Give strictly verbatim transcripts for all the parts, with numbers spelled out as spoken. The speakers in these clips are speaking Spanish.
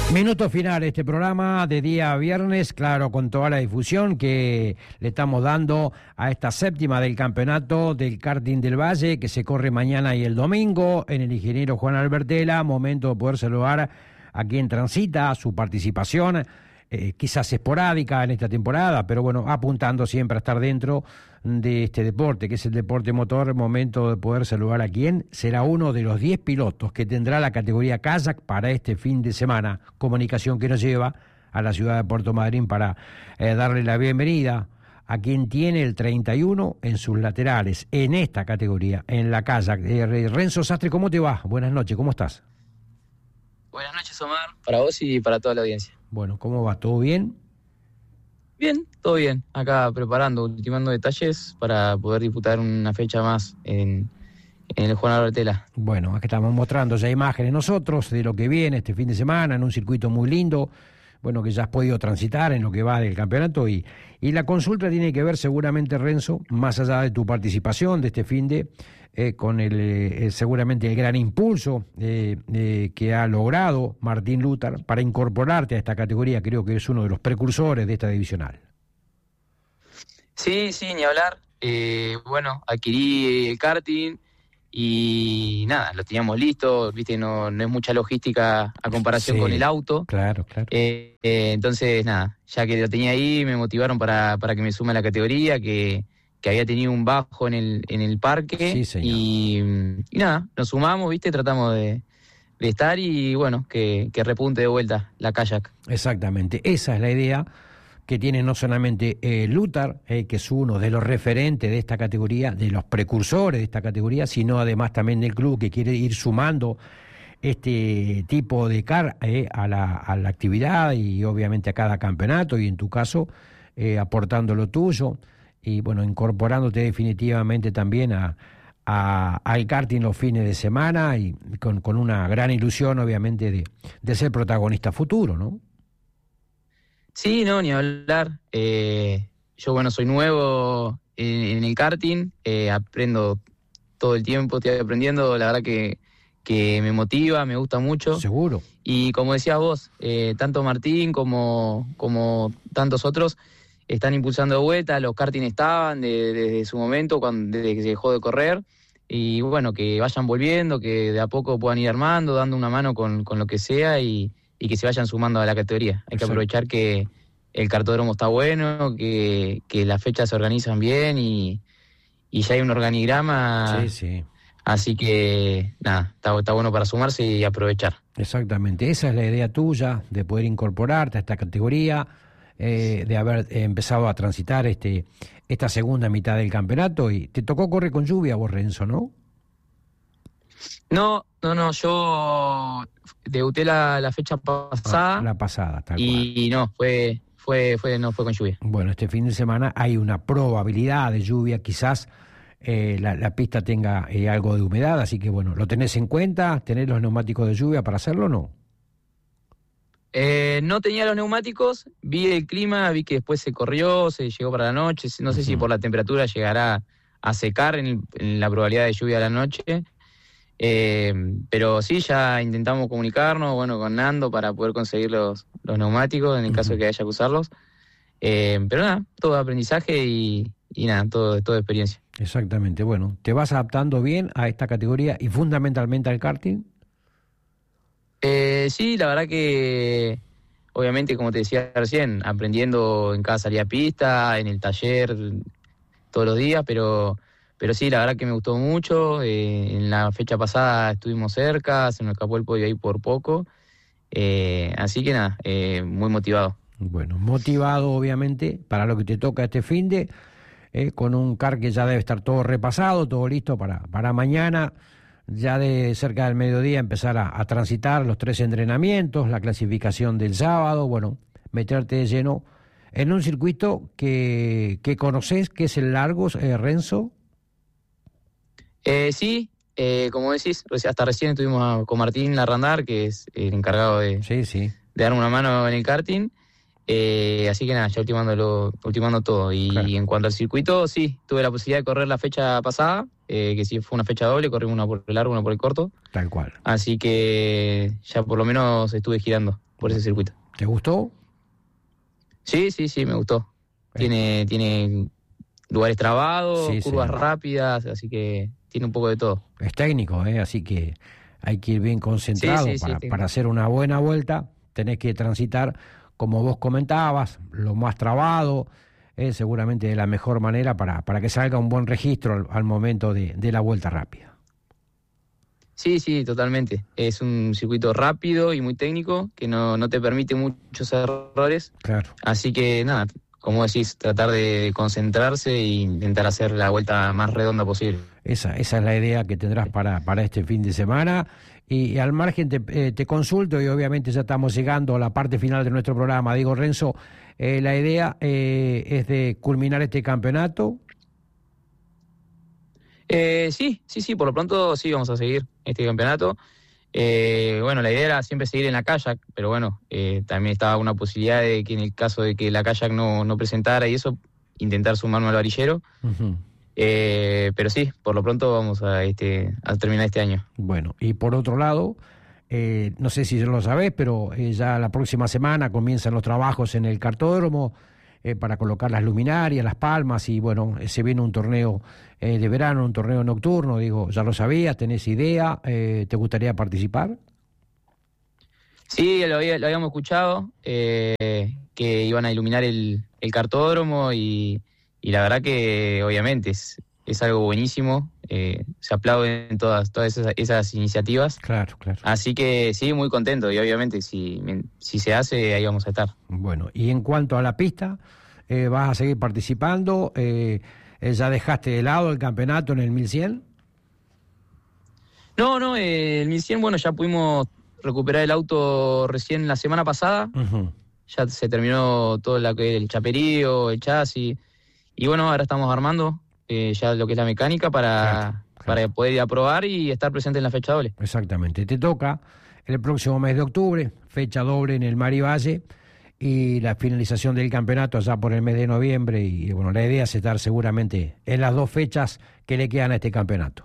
Minuto final de este programa de día viernes, claro, con toda la difusión que le estamos dando a esta séptima del campeonato del karting del Valle, que se corre mañana y el domingo en el ingeniero Juan Albertela. Momento de poder saludar a quien transita su participación, eh, quizás esporádica en esta temporada, pero bueno, apuntando siempre a estar dentro de este deporte, que es el deporte motor. Momento de poder saludar a quien será uno de los diez pilotos que tendrá la categoría kayak para este fin de semana. Comunicación que nos lleva a la ciudad de Puerto Madryn para eh, darle la bienvenida a quien tiene el treinta y uno en sus laterales, en esta categoría, en la kayak. Eh, Renzo Sastre, ¿cómo te va? Buenas noches, ¿cómo estás? Buenas noches, Omar, para vos y para toda la audiencia. Bueno, ¿cómo va? ¿Todo bien? Bien, todo bien. Acá preparando, ultimando detalles para poder disputar una fecha más en, en el Juan Albertela. Bueno, aquí estamos mostrando ya imágenes nosotros de lo que viene este fin de semana en un circuito muy lindo, bueno, que ya has podido transitar en lo que va del campeonato, y, y la consulta tiene que ver seguramente, Renzo, más allá de tu participación de este fin de, eh, con el eh, seguramente el gran impulso eh, eh, que ha logrado Martín Luthar para incorporarte a esta categoría. Creo que es uno de los precursores de esta divisional. Sí, sí, ni hablar. Eh, bueno, adquirí el karting y nada, lo teníamos listo, viste, no, no es mucha logística a comparación Sí, con el auto. Claro, claro. Eh, eh, entonces, nada, ya que lo tenía ahí, me motivaron para, para que me sume a la categoría, que, que había tenido un bajo en el, en el parque. Sí, señor. Y, y nada, nos sumamos, viste, tratamos de, de estar y bueno, que, que repunte de vuelta la kayak. Exactamente, esa es la idea que tiene no solamente eh, Luthar, eh, que es uno de los referentes de esta categoría, de los precursores de esta categoría, sino además también del club, que quiere ir sumando este tipo de car eh, a, la, a la actividad y obviamente a cada campeonato, y en tu caso eh, aportando lo tuyo y bueno, incorporándote definitivamente también a, a, al karting los fines de semana, y con, con una gran ilusión obviamente de, de ser protagonista futuro, ¿no? Sí, no, ni hablar. Eh, yo, bueno, soy nuevo en, en el karting, eh, aprendo todo el tiempo, estoy aprendiendo, la verdad que, que me motiva, me gusta mucho. Seguro. Y como decías vos, eh, tanto Martín como, como tantos otros están impulsando de vuelta, los karting estaban desde de, de su momento, cuando, desde que se dejó de correr, y bueno, que vayan volviendo, que de a poco puedan ir armando, dando una mano con, con lo que sea, y y que se vayan sumando a la categoría. Hay que aprovechar que el cartódromo está bueno, que, que las fechas se organizan bien y, y ya hay un organigrama. Sí, sí. Así que, nada, está, está bueno para sumarse y aprovechar. Exactamente, esa es la idea tuya, de poder incorporarte a esta categoría, eh, de haber empezado a transitar este esta segunda mitad del campeonato. Y te tocó correr con lluvia vos, Renzo, ¿no? No, no, no, yo debuté la, la fecha pasada. Ah, la pasada, tal y, cual. Y no, fue, fue, fue, no fue con lluvia. Bueno, este fin de semana hay una probabilidad de lluvia, quizás eh, la, la pista tenga eh, algo de humedad, así que bueno, ¿lo tenés en cuenta? ¿Tenés los neumáticos de lluvia para hacerlo o no? Eh, no tenía los neumáticos, vi el clima, vi que después se corrió, se llegó para la noche, no sé uh-huh. si por la temperatura llegará a secar en, en la probabilidad de lluvia de la noche. Eh, pero sí, ya intentamos comunicarnos, bueno, con Nando para poder conseguir los, los neumáticos en el caso uh-huh. de que haya que usarlos. Eh, pero nada, todo aprendizaje y, y nada, todo, todo experiencia. Exactamente, bueno, ¿te vas adaptando bien a esta categoría y fundamentalmente al karting? Eh, sí, la verdad que, obviamente, como te decía recién, aprendiendo en cada salida a pista, en el taller, todos los días, pero... Pero sí, la verdad que me gustó mucho. Eh, en la fecha pasada estuvimos cerca, se nos escapó el podio ahí por poco. Eh, así que nada, eh, muy motivado. Bueno, motivado obviamente para lo que te toca este finde, eh, con un kart que ya debe estar todo repasado, todo listo para, para mañana, ya de cerca del mediodía empezar a, a transitar los tres entrenamientos, la clasificación del sábado, bueno, meterte de lleno en un circuito que, que conocés, que es el Largos, eh, Renzo. Eh, sí, eh, como decís, hasta recién estuvimos con Martín Larrandar, que es el encargado de, sí, sí. de darme una mano en el karting. Eh, así que nada, ya ultimando, lo, ultimando todo. Y, Claro. y en cuanto al circuito, sí, tuve la posibilidad de correr la fecha pasada, eh, que sí fue una fecha doble, corrí una por el largo, una por el corto. Tal cual. Así que ya por lo menos estuve girando por ese circuito. ¿Te gustó? Sí, sí, sí, me gustó. Tiene, tiene lugares trabados, Sí, curvas sí. rápidas, así que tiene un poco de todo. Es técnico, ¿eh? Así que hay que ir bien concentrado Sí, sí, sí, para, sí. para hacer una buena vuelta. Tenés que transitar, como vos comentabas, lo más trabado, eh, seguramente de la mejor manera para, para que salga un buen registro al, al momento de, de la vuelta rápida. Sí, sí, totalmente. Es un circuito rápido y muy técnico que no, no te permite muchos errores. Claro. Así que nada, como decís, tratar de concentrarse e intentar hacer la vuelta más redonda posible. Esa, esa es la idea que tendrás para, para este fin de semana. Y, y al margen te, eh, te consulto, y obviamente ya estamos llegando a la parte final de nuestro programa. Digo, Renzo, eh, la idea eh, es de culminar este campeonato. Eh, sí, sí, sí, por lo pronto sí vamos a seguir este campeonato. Eh, bueno, la idea era siempre seguir en la kayak, pero bueno, eh, también estaba una posibilidad de que en el caso de que la kayak no, no presentara y eso, intentar sumarme al varillero. Uh-huh. Eh, pero sí, por lo pronto vamos a, este, a terminar este año. Bueno, y por otro lado, eh, no sé si lo sabés, pero eh, ya la próxima semana comienzan los trabajos en el cartódromo eh, para colocar las luminarias, las palmas, y bueno, eh, se viene un torneo eh, de verano, un torneo nocturno. Digo, ya lo sabías, tenés idea, eh, ¿te gustaría participar? Sí, lo, había, lo habíamos escuchado, eh, que iban a iluminar el, el cartódromo y, y la verdad que obviamente es, es algo buenísimo, eh, se aplauden todas, todas esas, esas iniciativas. Claro, claro. Así que sí, muy contento y obviamente si, si se hace, ahí vamos a estar. Bueno, y en cuanto a la pista, eh, ¿vas a seguir participando? Eh, eh, ¿Ya dejaste de lado el campeonato en el mil cien? No, no, eh, el mil cien, bueno, ya pudimos recuperar el auto recién la semana pasada. Uh-huh. Ya se terminó todo la, el chaperío, el chasis. Y bueno, ahora estamos armando eh, ya lo que es la mecánica para, Claro, claro. para poder ir a probar y estar presente en la fecha doble. Exactamente. Te toca el próximo mes de octubre, fecha doble en el Mari Valle, y la finalización del campeonato allá por el mes de noviembre. Y bueno, la idea es estar seguramente en las dos fechas que le quedan a este campeonato.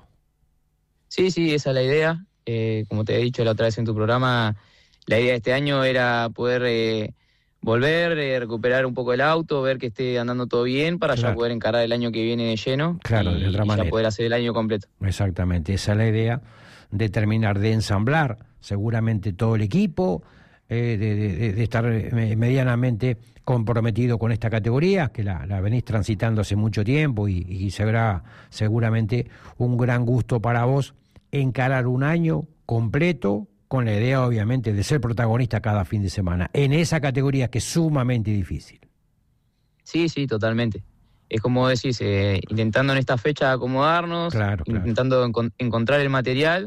Sí, sí, esa es la idea. Eh, como te he dicho la otra vez en tu programa, la idea de este año era poder eh, volver, eh, recuperar un poco el auto, ver que esté andando todo bien para Claro. ya poder encarar el año que viene de lleno. Claro, y, de otra y manera. ya poder hacer el año completo. Exactamente, esa es la idea, de terminar de ensamblar seguramente todo el equipo, eh, de, de, de estar eh, medianamente comprometido con esta categoría, que la, la venís transitando hace mucho tiempo, y, y será seguramente un gran gusto para vos encarar un año completo con la idea, obviamente, de ser protagonista cada fin de semana, en esa categoría que es sumamente difícil. Sí, sí, totalmente. Es como decís, eh, intentando en esta fecha acomodarnos, Claro, claro. intentando encon- encontrar el material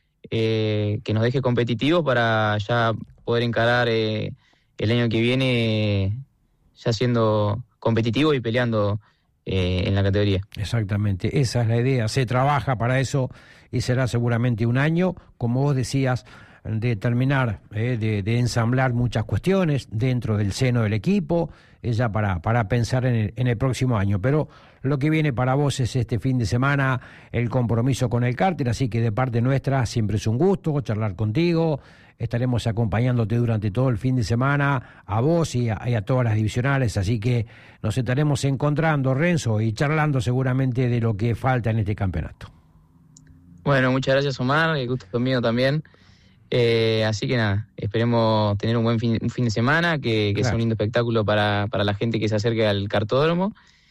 eh, que nos deje competitivos para ya poder encarar eh, el año que viene eh, ya siendo competitivo y peleando eh, en la categoría. Exactamente, esa es la idea, se trabaja para eso y será seguramente un año, como vos decías, de terminar, eh, de, de ensamblar muchas cuestiones dentro del seno del equipo, eh, ya para, para pensar en el, en el próximo año. Pero lo que viene para vos es este fin de semana, el compromiso con el karting, así que de parte nuestra siempre es un gusto charlar contigo. Estaremos acompañándote durante todo el fin de semana, a vos y a, y a todas las divisionales, así que nos estaremos encontrando, Renzo, y charlando seguramente de lo que falta en este campeonato. Bueno, muchas gracias, Omar, el gusto es mío también. Eh, así que nada, esperemos tener un buen fin, un fin de semana, que, que Claro. sea un lindo espectáculo para, para la gente que se acerque al cartódromo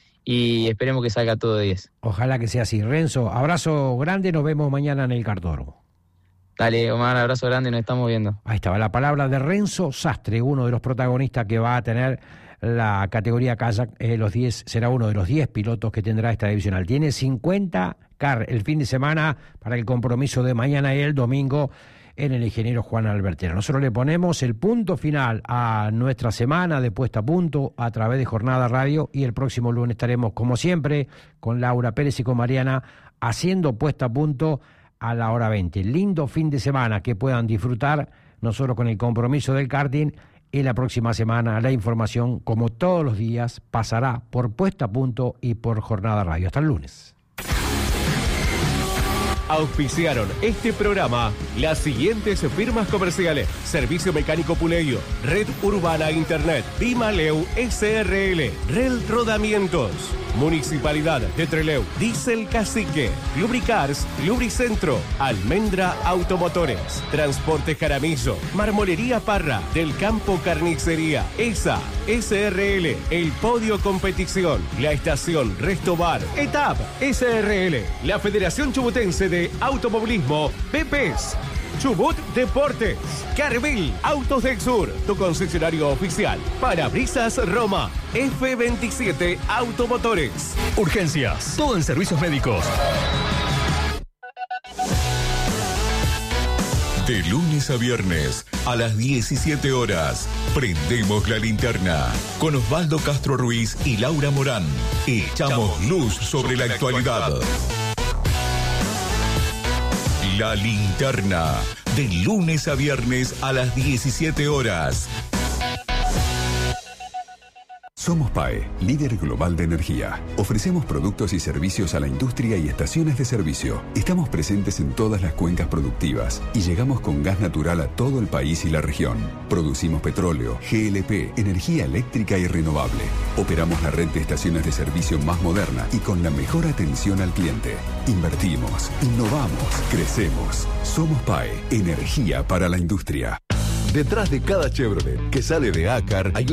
y esperemos que salga todo de diez. Ojalá que sea así. Renzo, abrazo grande, nos vemos mañana en el cartódromo. Dale, Omar, abrazo grande, nos estamos viendo. Ahí estaba la palabra de Renzo Sastre, uno de los protagonistas que va a tener la categoría kayak. Eh, los diez, será uno de los diez pilotos que tendrá esta divisional. Tiene cincuenta car el fin de semana para el compromiso de mañana y el domingo en el ingeniero Juan Albertera. Nosotros le ponemos el punto final a nuestra semana de puesta a punto a través de Jornada Radio, y el próximo lunes estaremos, como siempre, con Laura Pérez y con Mariana haciendo puesta a punto a la hora veinte. Lindo fin de semana, que puedan disfrutar, no solo con el compromiso del karting, Y la próxima semana la información, como todos los días, pasará por Puesta a Punto y por Jornada Radio. Hasta el lunes. Auspiciaron este programa las siguientes firmas comerciales: Servicio Mecánico Puleyo, Red Urbana Internet, Bimaleu S R L, Rel Rodamientos, Municipalidad de Trelew, Diesel Cacique, Lubricars, Lubricentro, Almendra Automotores, Transporte Jaramillo, Marmolería Parra, Del Campo Carnicería, E S A, S R L, El Podio Competición, La Estación Resto Bar, E T A P, S R L, la Federación Chubutense de Automovilismo, B P E S, Chubut Deportes, Carvel, Autos del Sur, tu concesionario oficial, Parabrisas Roma, F veintisiete Automotores. Urgencias, todo en servicios médicos. De lunes a viernes, a las diecisiete horas, prendemos la linterna con Osvaldo Castro Ruiz y Laura Morán. Echamos luz sobre la actualidad. La Linterna, de lunes a viernes a las diecisiete horas. Somos P A E, líder global de energía. Ofrecemos productos y servicios a la industria y estaciones de servicio. Estamos presentes en todas las cuencas productivas y llegamos con gas natural a todo el país y la región. Producimos petróleo, G L P, energía eléctrica y renovable. Operamos la red de estaciones de servicio más moderna y con la mejor atención al cliente. Invertimos, innovamos, crecemos. Somos P A E, energía para la industria. Detrás de cada Chevrolet que sale de Ácar hay